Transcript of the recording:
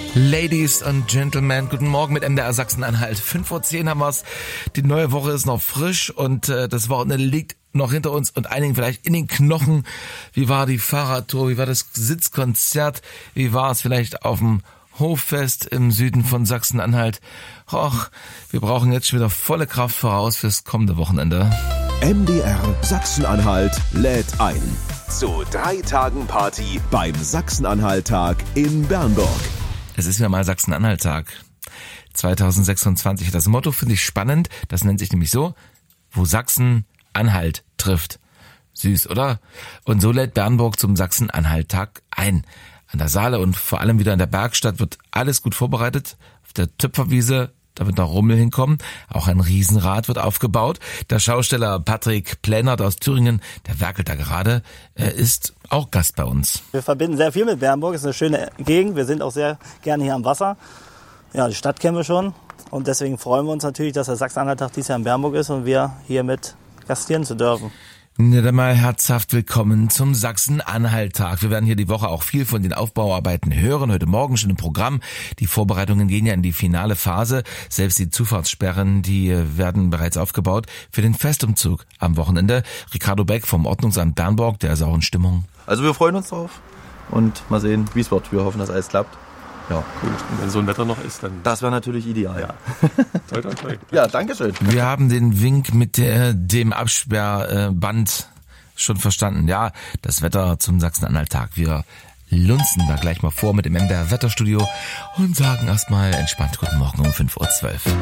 Ladies and Gentlemen, guten Morgen mit MDR Sachsen-Anhalt. 5:10 Uhr haben wir's. Die neue Woche ist noch frisch und das Wochenende liegt noch hinter uns und einigen vielleicht in den Knochen. Wie war die Fahrradtour? Wie war das Sitzkonzert? Wie war es vielleicht auf dem Hoffest im Süden von Sachsen-Anhalt? Och, wir brauchen jetzt schon wieder volle Kraft voraus fürs kommende Wochenende. MDR Sachsen-Anhalt lädt ein zu 3 Tagen Party beim Sachsen-Anhalt-Tag in Bernburg. Es ist wieder mal Sachsen-Anhalt-Tag 2026. Das Motto finde ich spannend. Das nennt sich nämlich so, wo Sachsen-Anhalt trifft. Süß, oder? Und so lädt Bernburg zum Sachsen-Anhalt-Tag ein. An der Saale und vor allem wieder in der Bergstadt wird alles gut vorbereitet. Auf der Töpferwiese, da wird noch Rummel hinkommen. Auch ein Riesenrad wird aufgebaut. Der Schausteller Patrick Plänert aus Thüringen, der werkelt da gerade, ist auch Gast bei uns. Wir verbinden sehr viel mit Bernburg. Es ist eine schöne Gegend. Wir sind auch sehr gerne hier am Wasser. Ja, die Stadt kennen wir schon. Und deswegen freuen wir uns natürlich, dass der Sachsen-Anhalt-Tag dieses Jahr in Bernburg ist und wir hier mit gastieren zu dürfen. Ja, dann mal herzhaft willkommen zum Sachsen-Anhalt-Tag. Wir werden hier die Woche auch viel von den Aufbauarbeiten hören. Heute Morgen schon im Programm. Die Vorbereitungen gehen ja in die finale Phase. Selbst die Zufahrtssperren, die werden bereits aufgebaut für den Festumzug am Wochenende. Ricardo Beck vom Ordnungsamt Bernburg, der ist auch in Stimmung. Also wir freuen uns drauf und mal sehen, wie es wird. Wir hoffen, dass alles klappt. Ja. Gut, und wenn so ein Wetter noch ist, dann... Das wäre natürlich ideal. Ja. Toi, toi, toi. Ja, danke schön. Wir haben den Wink mit dem Absperrband schon verstanden. Ja, das Wetter zum Sachsen-Anhalt-Tag. Wir lunzen da gleich mal vor mit dem MDR Wetterstudio und sagen erstmal entspannt guten Morgen um 5:12 Uhr.